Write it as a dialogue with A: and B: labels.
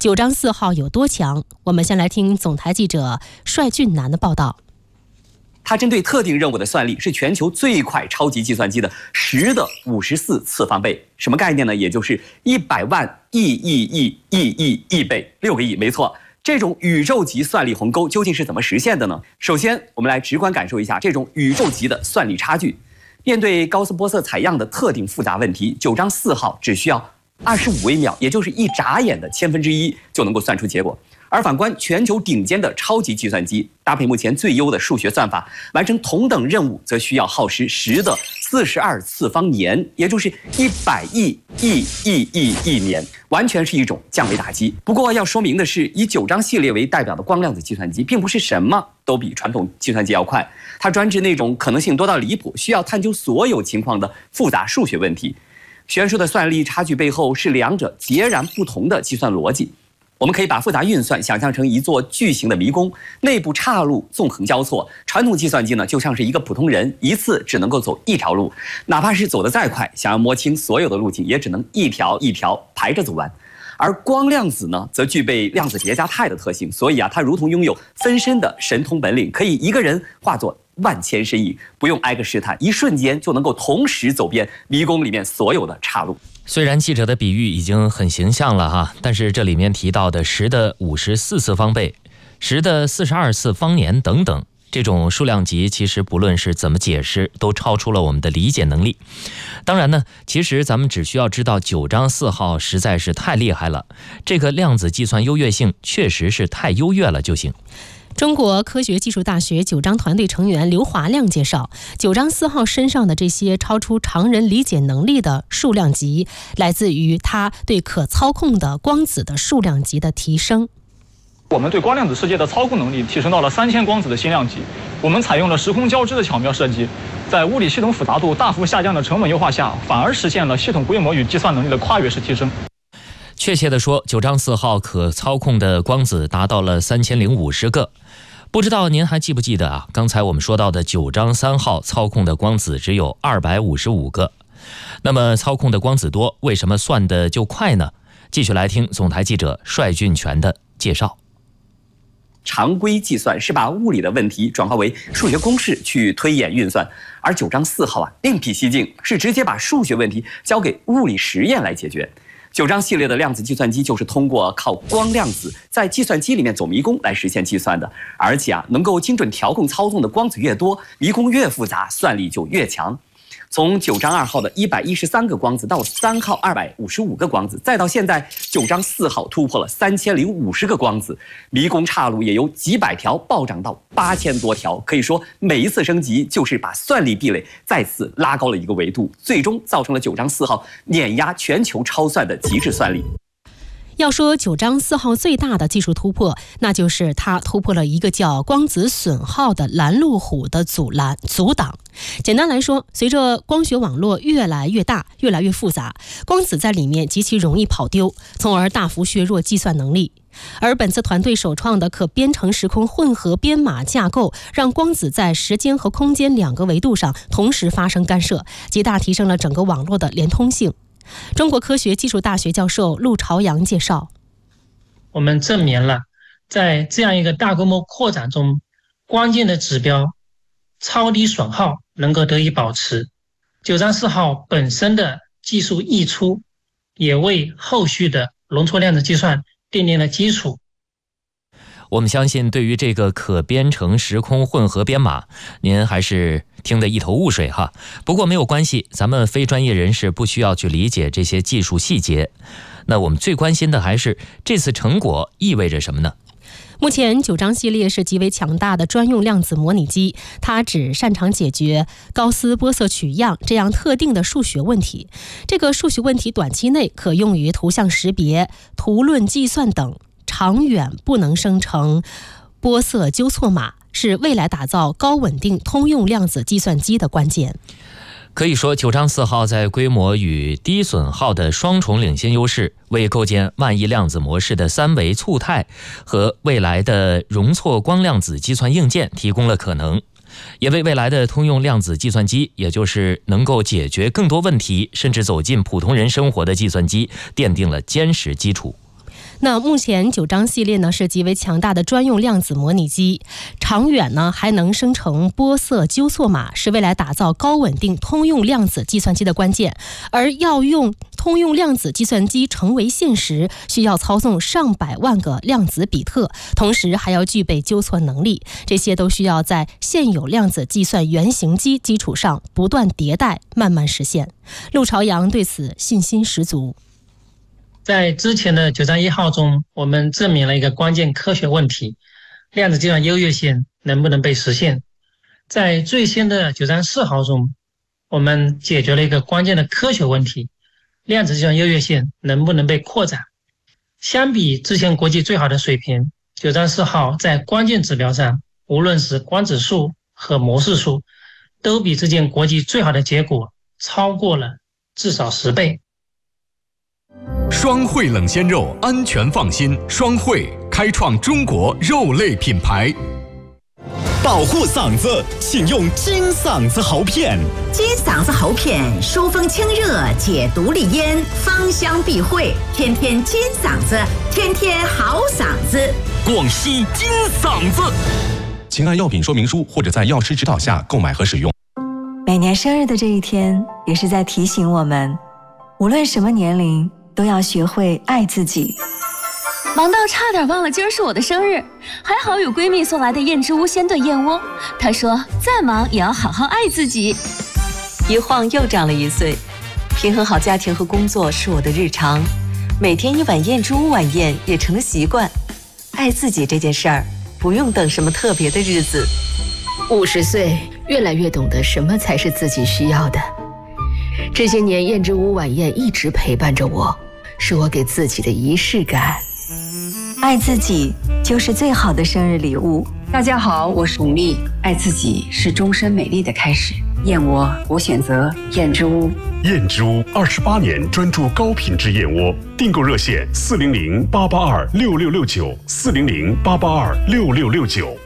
A: 九章4号有多强？我们先来听总台记者帅俊南的报道。
B: 它针对特定任务的算力是全球最快超级计算机的10的54次方倍。什么概念呢？也就是100万亿倍，6个亿，没错。这种宇宙级算力鸿沟究竟是怎么实现的呢？首先，我们来直观感受一下这种宇宙级的算力差距。面对高斯波色采样的特定复杂问题，九章4号只需要25微秒，也就是一眨眼的1/1000就能够算出结果。而反观全球顶尖的超级计算机，搭配目前最优的数学算法，完成同等任务则需要耗时10的42次方年，也就是100亿年，完全是一种降维打击。不过要说明的是，以九章系列为代表的光量子计算机，并不是什么都比传统计算机要快，它专治那种可能性多到离谱，需要探究所有情况的复杂数学问题。悬殊的算力差距背后是两者截然不同的计算逻辑。我们可以把复杂运算想象成一座巨型的迷宫，内部岔路纵横交错。传统计算机呢，就像是一个普通人，一次只能够走一条路，哪怕是走得再快，想要摸清所有的路径，也只能一条一条排着走完。而光量子呢，则具备量子叠加态的特性，所以它如同拥有分身的神通本领，可以一个人化作万千身影，不用挨个试探，一瞬间就能够同时走遍迷宫里面所有的岔路。
C: 虽然记者的比喻已经很形象了哈，但是这里面提到的10的54次方倍、10的42次方年等等，这种数量级其实不论是怎么解释，都超出了我们的理解能力。当然呢，其实咱们只需要知道九章4号实在是太厉害了，这个量子计算优越性确实是太优越了就行。
A: 中国科学技术大学九章团队成员刘华亮介绍，九章4号身上的这些超出常人理解能力的数量级，来自于它对可操控的光子的数量级的提升。
D: 我们对光量子世界的操控能力提升到了3000光子的新量级。我们采用了时空交织的巧妙设计，在物理系统复杂度大幅下降的成本优化下，反而实现了系统规模与计算能力的跨越式提升。
C: 确切地说，九章4号可操控的光子达到了3050个。不知道您还记不记得啊？刚才我们说到的九章3号操控的光子只有255个。那么操控的光子多，为什么算的就快呢？继续来听总台记者帅俊全的介绍。
B: 常规计算是把物理的问题转化为数学公式去推演运算，而九章4号另辟蹊径，是直接把数学问题交给物理实验来解决。九章系列的量子计算机就是通过靠光量子在计算机里面走迷宫来实现计算的，而且能够精准调控操纵的光子越多，迷宫越复杂，算力就越强。从九章2号的113个光子到3号255个光子，再到现在九章4号突破了3050个光子，迷宫岔路也由几百条暴涨到8000多条。可以说每一次升级就是把算力壁垒再次拉高了一个维度，最终造成了九章4号碾压全球超算的极致算力。
A: 要说九章4号最大的技术突破，那就是它突破了一个叫光子损耗的拦路虎的阻挡。简单来说，随着光学网络越来越大、越来越复杂，光子在里面极其容易跑丢，从而大幅削弱计算能力。而本次团队首创的可编程时空混合编码架构，让光子在时间和空间2个维度上同时发生干涉，极大提升了整个网络的连通性。中国科学技术大学教授陆朝阳介绍，
E: 我们证明了在这样一个大规模扩展中，关键的指标超低损耗能够得以保持。九章4号本身的技术溢出，也为后续的容错量子计算奠定了基础。
C: 我们相信，对于这个可编程时空混合编码，您还是听得一头雾水哈。不过没有关系，咱们非专业人士不需要去理解这些技术细节。那我们最关心的还是这次成果意味着什么呢？
A: 目前九章系列是极为强大的专用量子模拟机，它只擅长解决高斯波色取样这样特定的数学问题。这个数学问题短期内可用于图像识别、图论计算等，长远不能生成波色纠错码，是未来打造高稳定通用量子计算机的关键。
C: 可以说，九章4号在规模与低损耗的双重领先优势，为构建万亿量子模式的3维簇态和未来的容错光量子计算硬件提供了可能，也为未来的通用量子计算机，也就是能够解决更多问题，甚至走进普通人生活的计算机，奠定了坚实基础。
A: 那目前9章系列呢是极为强大的专用量子模拟机，长远呢还能生成波色纠错码，是未来打造高稳定通用量子计算机的关键。而要用通用量子计算机成为现实，需要操纵上百万个量子比特，同时还要具备纠错能力，这些都需要在现有量子计算原型机基础上不断迭代，慢慢实现。陆朝阳对此信心十足。
E: 在之前的9章1号中，我们证明了一个关键科学问题：量子计算优越性能不能被实现？在最新的9章4号中，我们解决了一个关键的科学问题：量子计算优越性能不能被扩展？相比之前国际最好的水平，9章4号在关键指标上，无论是光子数和模式数，都比之前国际最好的结果超过了至少10倍。
F: 双汇冷鲜肉，安全放心。双汇开创中国肉类品牌。
G: 保护嗓子，请用金嗓子喉片。
H: 金嗓子喉片疏风清热，解毒利咽，芳香避秽，天天金嗓子，天天好嗓子。
G: 广西金嗓子。
I: 请按药品说明书或者在药师指导下购买和使用。
J: 每年生日的这一天，也是在提醒我们，无论什么年龄，都要学会爱自己。
K: 忙到差点忘了今儿是我的生日，还好有闺蜜送来的燕之屋鲜炖燕窝。她说再忙也要好好爱自己。
L: 一晃又长了1岁，平衡好家庭和工作是我的日常，每天1碗燕之屋晚宴也成了习惯。爱自己这件事儿，不用等什么特别的日子。
M: 50岁，越来越懂得什么才是自己需要的。这些年，燕之屋晚宴一直陪伴着我，是我给自己的仪式感。
J: 爱自己就是最好的生日礼物。
N: 大家好，我是巩俐。爱自己是终身美丽的开始。燕窝，我选择燕之屋。
O: 燕之屋28年专注高品质燕窝，订购热线400-882-6669，400-882-6669。